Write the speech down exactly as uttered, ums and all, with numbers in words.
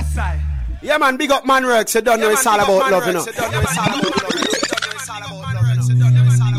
Yeah, man, big up man works. You don't know it's all about love, you know.